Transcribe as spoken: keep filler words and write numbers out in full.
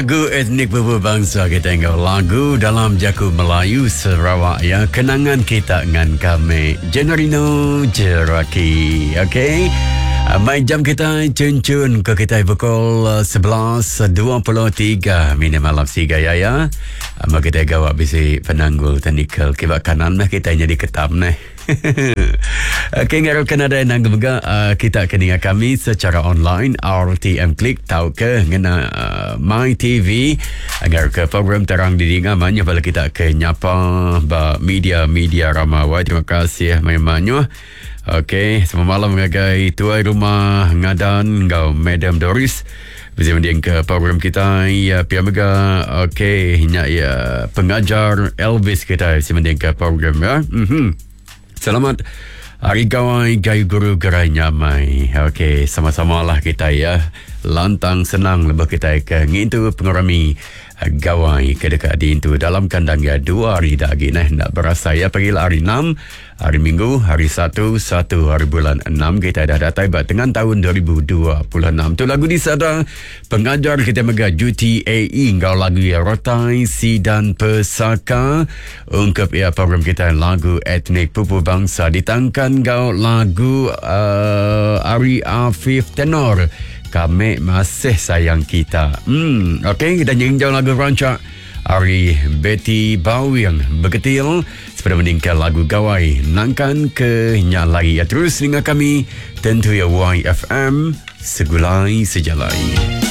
Lagu etnik berbangsa kita tengok lagu dalam Jaku Melayu Sarawak ya, kenangan kita dengan kami Jenarino Jeraki. Okey, mai jam kita cun-cun ke kita pukul sebelas dua puluh tiga minit malam siga ya ya. Ama kita gawak bisi penanggul teknikal kibak kanan mah kita jadi ketam nih. Okey, ngarap Kanada nang juga uh, kita kena kami secara online R T M Klik tahu ke ngena uh, My T V agar ke program terang di dinga manya bala kita ke nyapa ba media-media ramawai. Terima kasih memangnya. Okey, semua malam ngagai tuai rumah ngadan ngau Madam Doris bisa mendiang ke program kita ya pia mega. Okey, nya ya pengajar Elvis kita bisa mendiang ke program ya. Mhm. Selamat Hari Gawai Gayu Guru Gerai Nyamai. Okey, sama-sama lah kita ya. Lantang senang lebih kita ke ngintu pengurami gawai ke dekat di itu dalam kandang ya dua hari lagi nah nak berasa ya pergilah hari enam hari Minggu hari satu satu hari bulan enam kita dah datang buat dengan tahun dua ribu dua puluh enam tu lagu di sana pengajar kita mega G T A E ngau lagu ya rotai si dan pesaka ungkap ya program kita lagu etnik pupu bangsa ditangkan ngau lagu uh, Ari Afif tenor kami masih sayang kita. Hmm, okey, kita nyanyi lagu rancak Ari Betty Bawi yang beketil sepeda meningkat lagu gawai nangkan ke nyalai ya terus dengan kami tentu ya Y F M segulai sejalai.